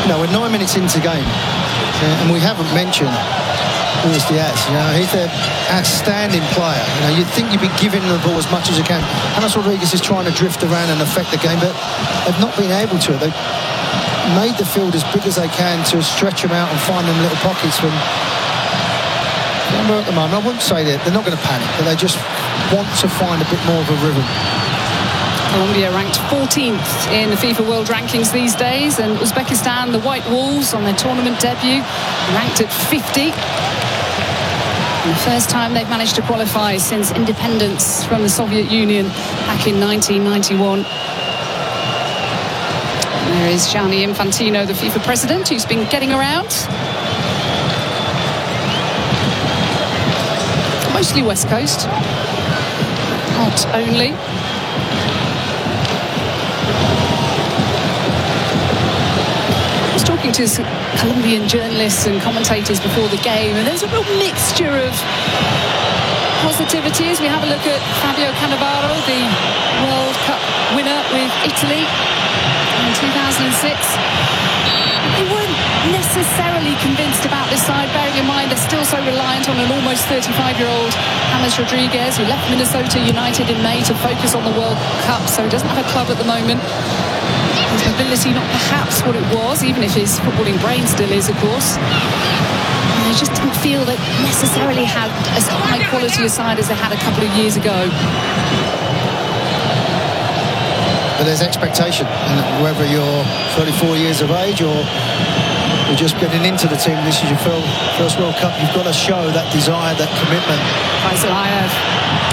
we're 9 minutes into the game, and we haven't mentioned Luis Diaz. He's their outstanding player. You'd think you'd be giving the ball as much as you can. James Rodriguez is trying to drift around and affect the game, but they've not been able to. They've made the field as big as they can to stretch them out and find them little pockets when at the moment. I wouldn't say that they're not going to panic, but they just want to find a bit more of a rhythm. Colombia ranked 14th in the FIFA World Rankings these days, and Uzbekistan, the White Wolves, on their tournament debut, ranked at 50. And the first time they've managed to qualify since independence from the Soviet Union back in 1991. There is Gianni Infantino, the FIFA president, who's been getting around. Mostly West Coast, not only. I was talking to some Colombian journalists and commentators before the game, and there's a real mixture of positivity as we have a look at Fabio Cannavaro, the World Cup winner with Italy in 2006. They weren't necessarily convinced about this side, bearing in mind they're still so reliant on an almost 35-year-old James Rodriguez, who left Minnesota United in May to focus on the World Cup, so he doesn't have a club at the moment. His mobility not perhaps what it was, even if his footballing brain still is, of course. And they just didn't feel that necessarily had as high quality a side as they had a couple of years ago. But there's expectation, and whether you're 34 years of age or you're just getting into the team, this is your first World Cup, you've got to show that desire, that commitment. Faisal Ayev